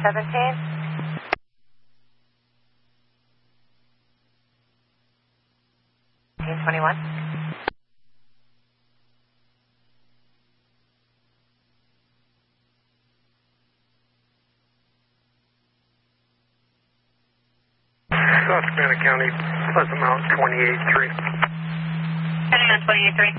17. 21. South Savannah County, Pleasant Mountain, 28-3. Heading on 28-3.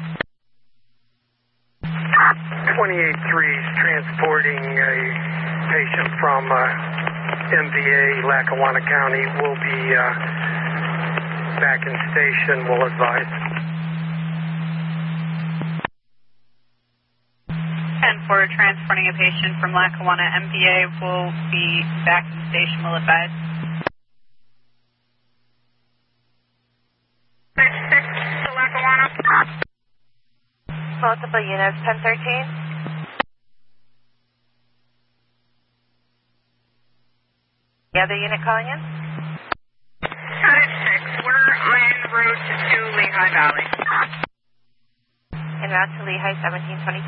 28-3 is transporting a patient from MVA, Lackawanna County. Will be back in station, will advise. 10-4, transporting a patient from Lackawanna, MVA, will be back in station, will advise. Multiple units, 1013. The other unit calling in? 6, we're en route to Lehigh Valley. En route to Lehigh, 1722.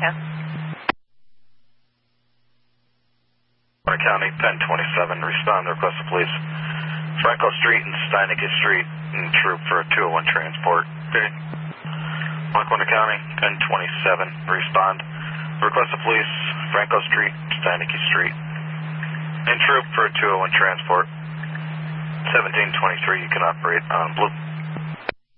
County, 1027, respond to request of police. Franco Street and Steinicke Street, and troop for a 201 transport. Okay. Lackawanna County, 1027, respond. Request of police, Franco Street, Steinicke Street. En troop for a 201 transport. 1723, you can operate on blue.